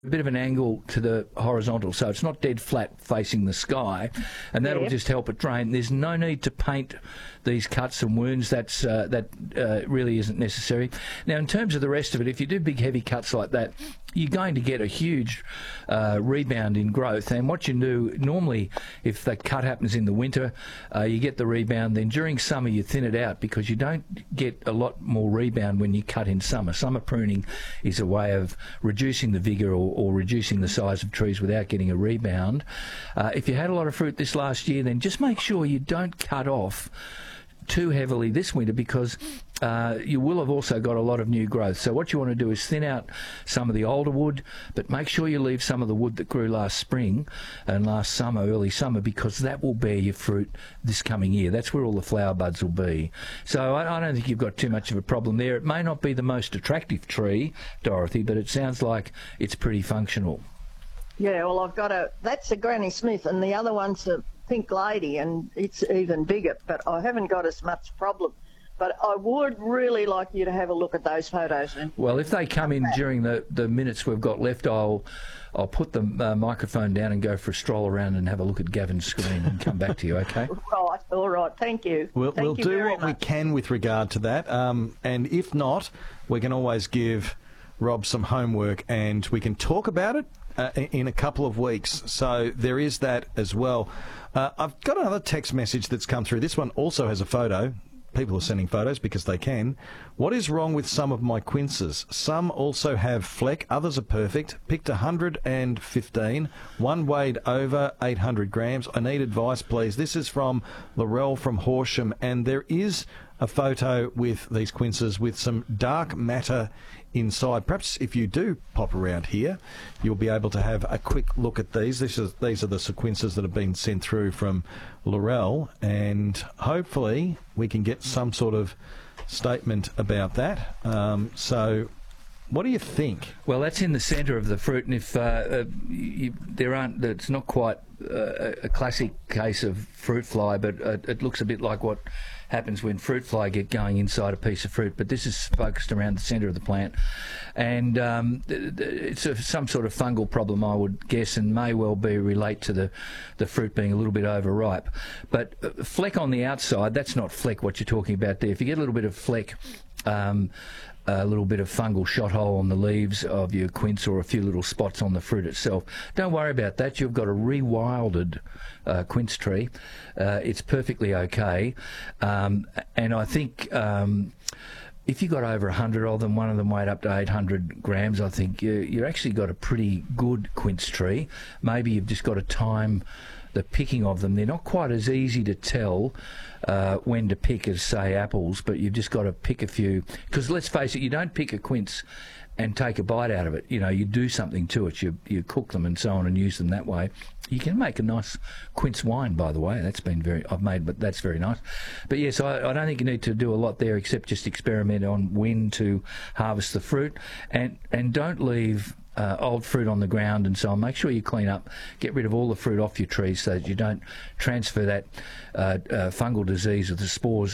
a bit of an angle to the horizontal, so it's not dead flat facing the sky, and that'll just help it drain. There's no need to paint these cuts and wounds. That really isn't necessary. Now, in terms of the rest of it, if you do big heavy cuts like that, you're going to get a huge rebound in growth. And what you do normally, if the cut happens in the winter, you get the rebound. Then during summer you thin it out, because you don't get a lot more rebound when you cut in summer. Summer pruning is a way of reducing the vigour or reducing the size of trees without getting a rebound. If you had a lot of fruit this last year, then just make sure you don't cut off too heavily this winter, because you will have also got a lot of new growth. So what you want to do is thin out some of the older wood, but make sure you leave some of the wood that grew last spring and last summer, early summer, because that will bear your fruit this coming year. That's where all the flower buds will be. So I don't think you've got too much of a problem there. It may not be the most attractive tree, Dorothy, but it sounds like it's pretty functional. Yeah, well, that's a Granny Smith, and the other one's a Pink Lady, and it's even bigger, but I haven't got as much problem. But I would really like you to have a look at those photos. Well, if they come in during the minutes we've got left, I'll put the microphone down and go for a stroll around and have a look at Gavin's screen and come back to you, okay? Right, all right, thank you. We'll do what we can with regard to that, and if not, we can always give Rob some homework and we can talk about it in a couple of weeks. So there is that as well. I've got another text message that's come through. This one also has a photo. People are sending photos because they can. What is wrong with some of my quinces? Some also have fleck, others are perfect. Picked 115, one weighed over 800 grams. I need advice, please. This is from Laurel from Horsham, and there is a photo with these quinces with some dark matter inside. Perhaps if you do pop around here, you'll be able to have a quick look at these. These are the sequences that have been sent through from Laurel, and hopefully we can get some sort of statement about that. So what do you think? Well, that's in the centre of the fruit, and if it's not quite a classic case of fruit fly, but it looks a bit like what happens when fruit fly get going inside a piece of fruit, but this is focused around the centre of the plant, and it's some sort of fungal problem, I would guess, and may well relate to the fruit being a little bit overripe. But fleck on the outside, that's not fleck what you're talking about there. If you get a little bit of fleck, a little bit of fungal shot hole on the leaves of your quince, or a few little spots on the fruit itself, don't worry about that. You've got a rewilded quince tree. It's perfectly okay, and I think if you got over 100 of them, one of them weighed up to 800 grams, I think you actually got a pretty good quince tree. Maybe you've just got to time the picking of them. They're not quite as easy to tell when to pick as, say, apples, but you've just got to pick a few. Because let's face it, you don't pick a quince and take a bite out of it. You know, you do something to it. You cook them and so on and use them that way. You can make a nice quince wine, by the way. I've made, but that's very nice. But yes, I don't think you need to do a lot there except just experiment on when to harvest the fruit, and don't leave old fruit on the ground and so on. Make sure you clean up, get rid of all the fruit off your trees so that you don't transfer that fungal disease or the spores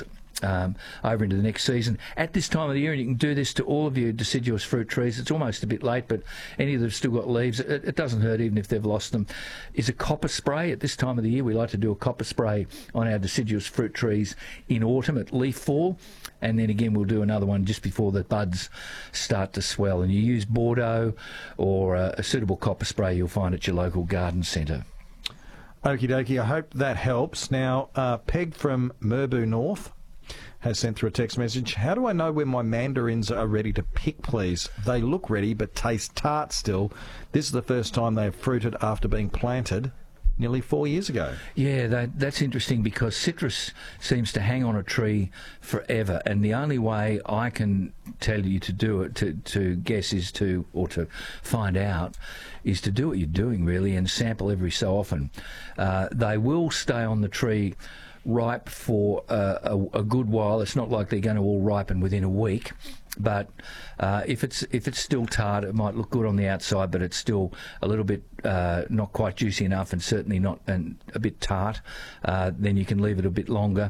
over into the next season. At this time of the year, and you can do this to all of your deciduous fruit trees, it's almost a bit late, but any that have still got leaves, it doesn't hurt even if they've lost them, is a copper spray. At this time of the year, we like to do a copper spray on our deciduous fruit trees in autumn at leaf fall, and then again we'll do another one just before the buds start to swell. And you use Bordeaux or a suitable copper spray you'll find at your local garden centre. Okie dokie, I hope that helps. Now, Peg from Merbau North has sent through a text message. How do I know when my mandarins are ready to pick, please? They look ready but taste tart still. This is the first time they have fruited after being planted nearly 4 years ago. Yeah, that's interesting, because citrus seems to hang on a tree forever, and the only way I can tell you to do it, to guess or to find out, is to do what you're doing really and sample every so often. They will stay on the tree ripe for a good while. It's not like they're going to all ripen within a week, but if it's still tart, it might look good on the outside, but it's still a little bit not quite juicy enough, and certainly not a bit tart. Then you can leave it a bit longer.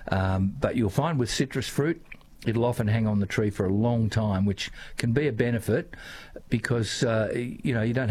But you'll find with citrus fruit, it'll often hang on the tree for a long time, which can be a benefit, because you don't